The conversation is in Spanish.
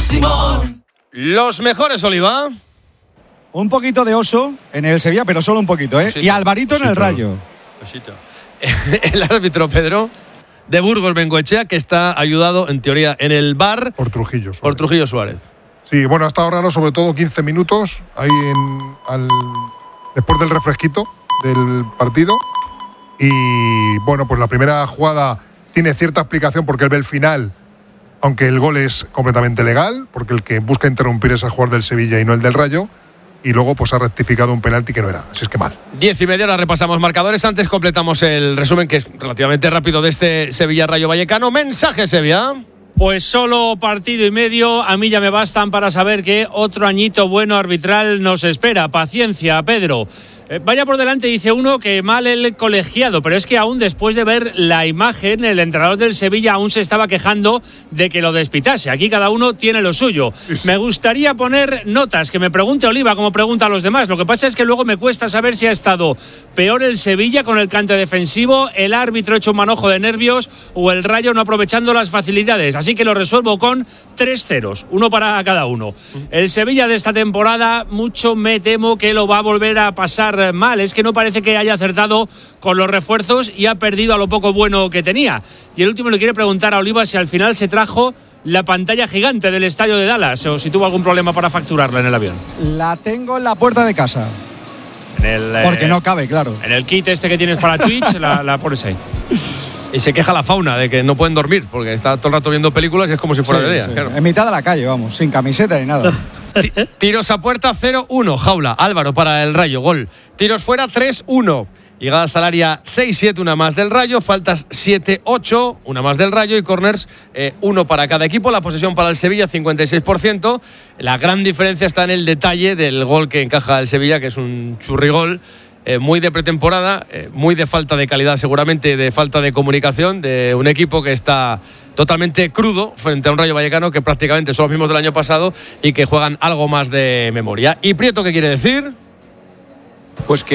Simón. Los mejores, Oliva. Un poquito de Oso en el Sevilla, pero solo un poquito, ¿eh? Sí, y Alvarito en el Rayo. El árbitro Pedro de Burgos Bengoechea, que está ayudado, en teoría, en el VAR por Trujillo Suárez. Por Trujillo Suárez. Sí, bueno, ha estado raro, sobre todo 15 minutos ahí después del refresquito del partido. Y bueno, pues la primera jugada tiene cierta explicación porque él ve el final, aunque el gol es completamente legal, porque el que busca interrumpir es el jugador del Sevilla y no el del Rayo. Y luego pues ha rectificado un penalti que no era, así es que mal. 10:30, ahora repasamos marcadores. Antes completamos el resumen, que es relativamente rápido, de este Sevilla-Rayo Vallecano. Mensaje, Sevilla. Pues solo partido y medio, a mí ya me bastan para saber que otro añito bueno arbitral nos espera. Paciencia, Pedro. Vaya por delante, dice uno, que mal el colegiado, pero es que aún después de ver la imagen, el entrenador del Sevilla aún se estaba quejando de que lo despitase. Aquí cada uno tiene lo suyo. Me gustaría poner notas, que me pregunte Oliva como pregunta a los demás. Lo que pasa es que luego me cuesta saber si ha estado peor el Sevilla con el cante defensivo, el árbitro hecho un manojo de nervios o el Rayo no aprovechando las facilidades. Así que lo resuelvo con 3 ceros, uno para cada uno. El Sevilla de esta temporada, mucho me temo que lo va a volver a pasar mal. Es que no parece que haya acertado con los refuerzos y ha perdido a lo poco bueno que tenía. Y el último le quiere preguntar a Oliva si al final se trajo la pantalla gigante del estadio de Dallas o si tuvo algún problema para facturarla en el avión. La tengo en la puerta de casa. Porque no cabe, claro. En el kit este que tienes para Twitch, la pones ahí. Y se queja la fauna de que no pueden dormir porque está todo el rato viendo películas y es como si fuera de día. Sí, claro. En mitad de la calle, vamos, sin camiseta ni nada. Tiros a puerta 0-1, Jaula. Álvaro para el Rayo, gol. Tiros fuera 3-1. Llegadas al área 6-7, una más del Rayo. Faltas 7-8, una más del Rayo. Y corners, uno para cada equipo. La posesión para el Sevilla, 56%. La gran diferencia está en el detalle del gol que encaja el Sevilla, que es un churrigol. Muy de pretemporada, muy de falta de calidad, seguramente de falta de comunicación, de un equipo que está totalmente crudo frente a un Rayo Vallecano que prácticamente son los mismos del año pasado y que juegan algo más de memoria. ¿Y Prieto qué quiere decir? Pues que